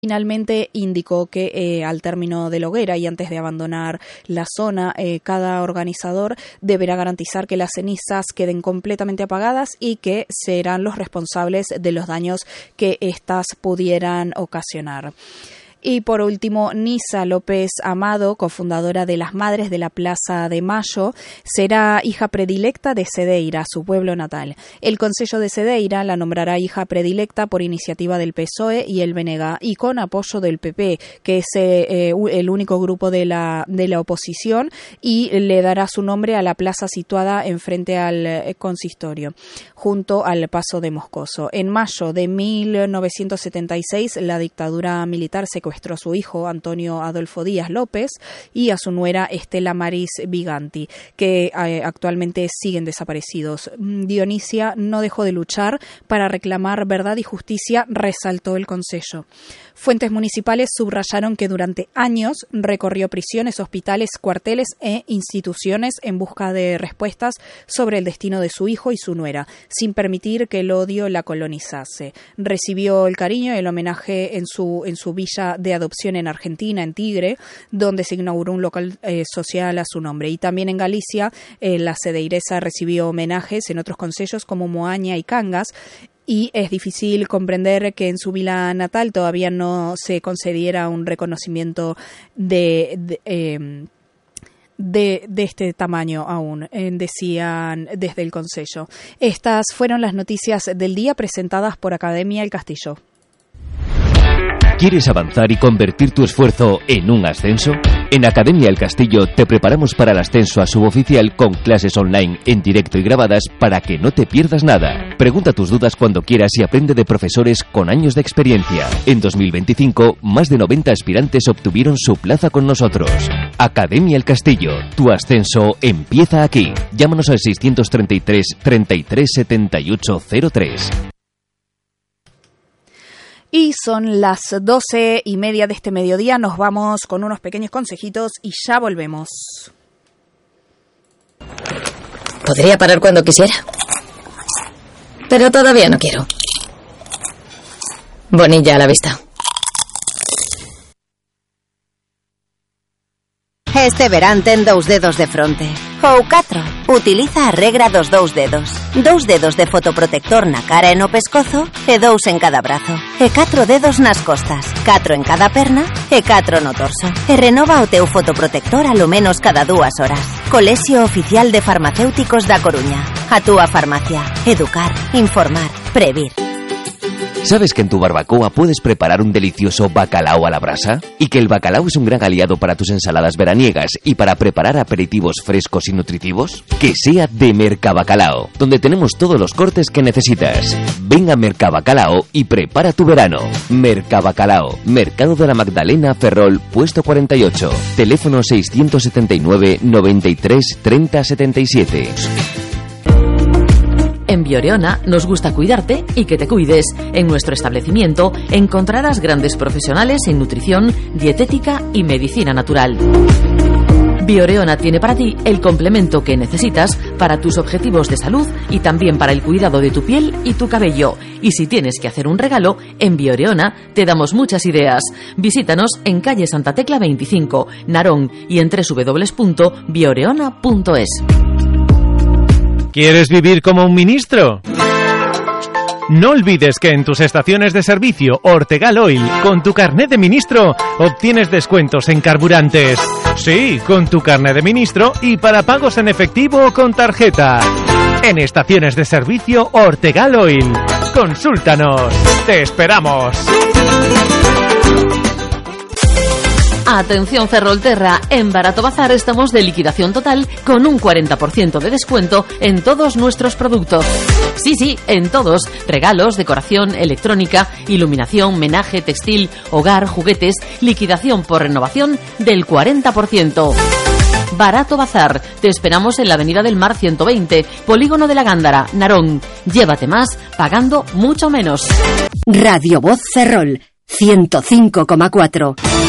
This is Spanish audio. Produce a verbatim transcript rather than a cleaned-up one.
Finalmente indicó que eh, al término de la hoguera y antes de abandonar la zona, eh, cada organizador deberá garantizar que las cenizas queden completamente apagadas y que serán los responsables de los daños que éstas pudieran ocasionar. Y por último, Nisa López Amado, cofundadora de las Madres de la Plaza de Mayo, será hija predilecta de Cedeira, su pueblo natal. El Concello de Cedeira la nombrará hija predilecta por iniciativa del P S O E y el B N G y con apoyo del P P, que es eh, el único grupo de la, de la oposición, y le dará su nombre a la plaza situada enfrente al eh, consistorio, junto al Paso de Moscoso. En mayo de mil novecientos setenta y seis, la dictadura militar secuestró a su hijo Antonio Adolfo Díaz López y a su nuera Estela Maris Viganti, que eh, actualmente siguen desaparecidos. Dionisia no dejó de luchar para reclamar verdad y justicia, resaltó el Concello. Fuentes municipales subrayaron que durante años recorrió prisiones, hospitales, cuarteles e instituciones en busca de respuestas sobre el destino de su hijo y su nuera, sin permitir que el odio la colonizase. Recibió el cariño y el homenaje en su, en su villa de adopción en Argentina, en Tigre, donde se inauguró un local eh, social a su nombre. Y también en Galicia, eh, la cedeiresa recibió homenajes en otros concellos como Moaña y Cangas. Y es difícil comprender que en su vila natal todavía no se concediera un reconocimiento de... de eh, De, de este tamaño aún, eh, decían desde el Concello. Estas fueron las noticias del día presentadas por Academia El Castillo. ¿Quieres avanzar y convertir tu esfuerzo en un ascenso? En Academia El Castillo te preparamos para el ascenso a suboficial con clases online en directo y grabadas para que no te pierdas nada. Pregunta tus dudas cuando quieras y aprende de profesores con años de experiencia. En dos mil veinticinco, más de noventa aspirantes obtuvieron su plaza con nosotros. Academia El Castillo, tu ascenso empieza aquí. Llámanos al seiscientos treinta y tres, treinta y tres, setenta y ocho cero tres. Y son las doce y media de este mediodía. Nos vamos con unos pequeños consejitos y ya volvemos. Podría parar cuando quisiera, pero todavía no quiero. Bonilla a la vista. Este verán ten dous dedos de fronte. Ou catro. Utiliza a regra dos dous dedos. Dous dedos de fotoprotector na cara e no pescozo e dous en cada brazo. E catro dedos nas costas. Catro en cada perna e catro no torso. E renova o teu fotoprotector a lo menos cada dúas horas. Colexio Oficial de Farmacéuticos da Coruña. A túa farmacia. Educar, informar, previr. ¿Sabes que en tu barbacoa puedes preparar un delicioso bacalao a la brasa? Y que el bacalao es un gran aliado para tus ensaladas veraniegas y para preparar aperitivos frescos y nutritivos? Que sea de Mercabacalao, donde tenemos todos los cortes que necesitas. Ven a Mercabacalao y prepara tu verano. Mercabacalao, Mercado de la Magdalena, Ferrol, puesto cuarenta y ocho. Teléfono seiscientos setenta y nueve, noventa y tres, treinta, setenta y siete. En Bioreona nos gusta cuidarte y que te cuides. En nuestro establecimiento encontrarás grandes profesionales en nutrición, dietética y medicina natural. Bioreona tiene para ti el complemento que necesitas para tus objetivos de salud y también para el cuidado de tu piel y tu cabello. Y si tienes que hacer un regalo, en Bioreona te damos muchas ideas. Visítanos en calle Santa Tecla veinticinco, Narón, y en doble u doble u doble u punto bioreona punto es. ¿Quieres vivir como un ministro? No olvides que en tus estaciones de servicio Ortegal Oil, con tu carnet de ministro, obtienes descuentos en carburantes. Sí, con tu carnet de ministro y para pagos en efectivo o con tarjeta. En estaciones de servicio Ortegal Oil. Consúltanos. Te esperamos. Atención Ferrolterra, en Barato Bazar estamos de liquidación total con un cuarenta por ciento de descuento en todos nuestros productos. Sí, sí, en todos. Regalos, decoración, electrónica, iluminación, menaje, textil, hogar, juguetes, liquidación por renovación del cuarenta por ciento. Barato Bazar. Te esperamos en la Avenida del Mar ciento veinte, Polígono de la Gándara, Narón. Llévate más pagando mucho menos. Radio Voz Ferrol ciento cinco coma cuatro.